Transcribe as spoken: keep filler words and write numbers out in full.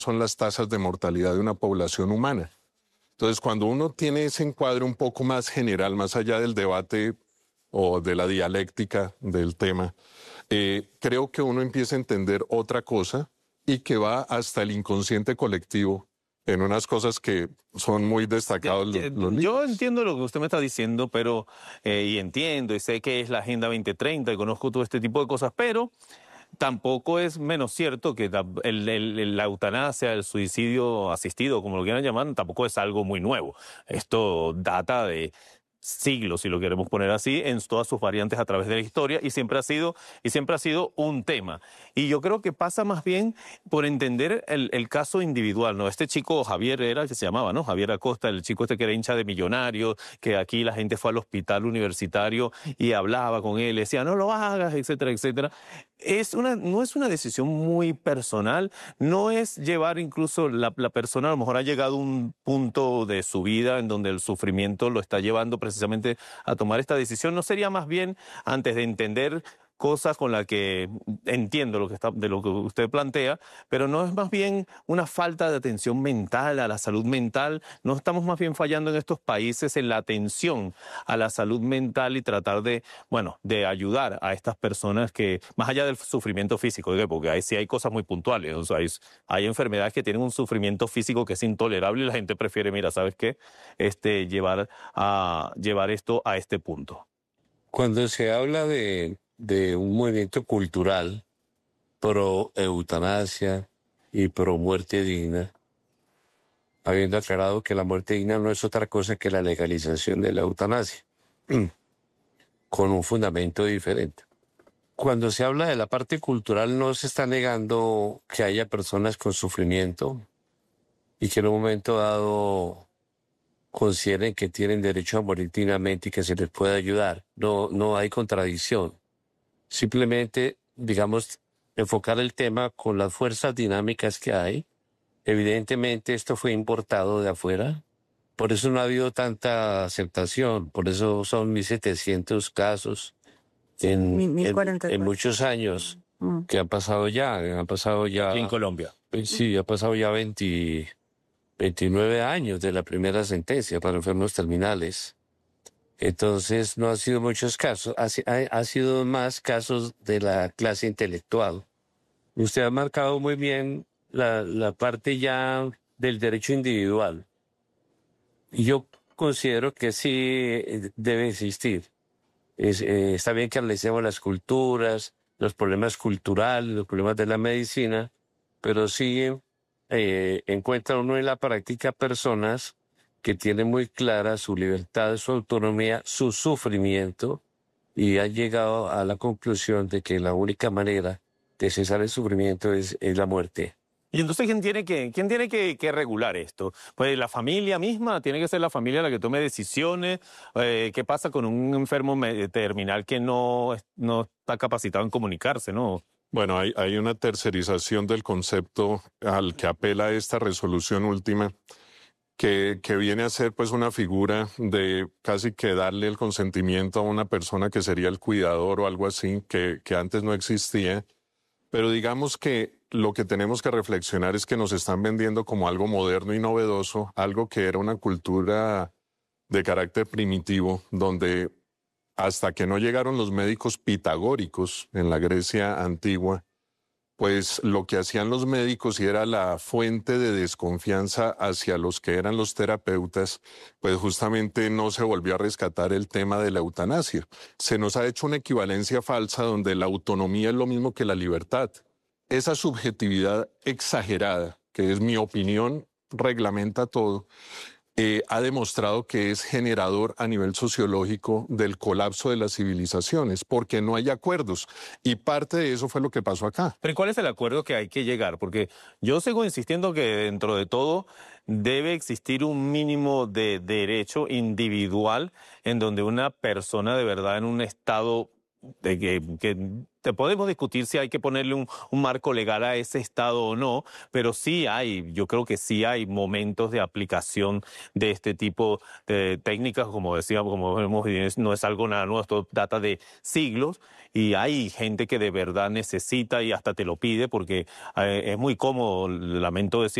son las tasas de mortalidad de una población humana. Entonces, cuando uno tiene ese encuadre un poco más general, más allá del debate o de la dialéctica del tema, eh, creo que uno empieza a entender otra cosa y que va hasta el inconsciente colectivo en unas cosas que son muy destacados Ya, los, ya, los yo libros. entiendo lo que usted me está diciendo, pero eh, y entiendo y sé que es la Agenda veinte treinta y conozco todo este tipo de cosas, pero tampoco es menos cierto que ta- el- el- el- la eutanasia, el suicidio asistido, como lo quieran llamar, tampoco es algo muy nuevo. Esto data de siglos, si lo queremos poner así, en todas sus variantes a través de la historia y siempre ha sido, y siempre ha sido un tema. Y yo creo que pasa más bien por entender el, el caso individual, ¿no? Este chico Javier era el que se llamaba, ¿no? Javier Acosta, el chico este que era hincha de Millonarios, que aquí la gente fue al hospital universitario y hablaba con él, decía, no lo hagas, etcétera, etcétera. Es una, no es una decisión muy personal, no es llevar incluso la, la persona, a lo mejor ha llegado a un punto de su vida en donde el sufrimiento lo está llevando precisamente a tomar esta decisión. ¿No sería más bien, antes de entender cosas con las que entiendo lo que está, de lo que usted plantea, pero no es más bien una falta de atención mental a la salud mental? ¿No estamos más bien fallando en estos países en la atención a la salud mental y tratar de, bueno, de ayudar a estas personas que, más allá del sufrimiento físico, ¿eh? Porque ahí sí hay cosas muy puntuales, o sea, hay, hay enfermedades que tienen un sufrimiento físico que es intolerable y la gente prefiere, mira, ¿sabes qué? Este, llevar, a, llevar esto a este punto. Cuando se habla de, de un movimiento cultural pro eutanasia y pro muerte digna, habiendo aclarado que la muerte digna no es otra cosa que la legalización de la eutanasia, con un fundamento diferente. Cuando se habla de la parte cultural, no se está negando que haya personas con sufrimiento y que en un momento dado consideren que tienen derecho a morir dignamente y que se les puede ayudar. No, no hay contradicción. Simplemente, digamos, enfocar el tema con las fuerzas dinámicas que hay. Evidentemente esto fue importado de afuera, por eso no ha habido tanta aceptación, por eso son mil setecientos casos en, Mil- en, mil cuarenta y en cuatro. muchos años Mm. que han pasado ya, han pasado ya, Aquí en Colombia. eh, sí, ha pasado ya veinte, veintinueve años de la primera sentencia para enfermos terminales. Entonces no han sido muchos casos, ha, si- ha- ha sido más casos de la clase intelectual. Usted ha marcado muy bien la, la parte ya del derecho individual. Y yo considero que sí eh, debe existir. Es, eh, está bien que analicemos las culturas, los problemas culturales, los problemas de la medicina, pero sí eh, encuentra uno en la práctica personas que tienen muy clara su libertad, su autonomía, su sufrimiento, y han llegado a la conclusión de que la única manera de cesar el sufrimiento es, es la muerte. Y entonces, ¿quién tiene que, quién tiene que, que regular esto? Pues la familia misma, tiene que ser la familia la que tome decisiones. Eh, ¿qué pasa con un enfermo me- terminal que no, es- no está capacitado en comunicarse, no? Bueno, hay, hay una tercerización del concepto al que apela esta resolución última, que, que viene a ser pues una figura de casi que darle el consentimiento a una persona que sería el cuidador o algo así, que, que antes no existía. Pero digamos que lo que tenemos que reflexionar es que nos están vendiendo como algo moderno y novedoso, algo que era una cultura de carácter primitivo, donde hasta que no llegaron los médicos pitagóricos en la Grecia antigua, pues lo que hacían los médicos y era la fuente de desconfianza hacia los que eran los terapeutas, pues justamente no se volvió a rescatar el tema de la eutanasia. Se nos ha hecho una equivalencia falsa donde la autonomía es lo mismo que la libertad. Esa subjetividad exagerada, que es mi opinión, reglamenta todo, eh, ha demostrado que es generador a nivel sociológico del colapso de las civilizaciones, porque no hay acuerdos. Y parte de eso fue lo que pasó acá. Pero ¿cuál es el acuerdo que hay que llegar? Porque yo sigo insistiendo que dentro de todo debe existir un mínimo de derecho individual en donde una persona de verdad en un estado de que, que te podemos discutir si hay que ponerle un, un marco legal a ese estado o no, pero sí hay, yo creo que sí hay momentos de aplicación de este tipo de técnicas, como decíamos, como vemos, no es algo nada nuevo, esto data de siglos, y hay gente que de verdad necesita y hasta te lo pide, porque eh, es muy cómodo, lamento decir,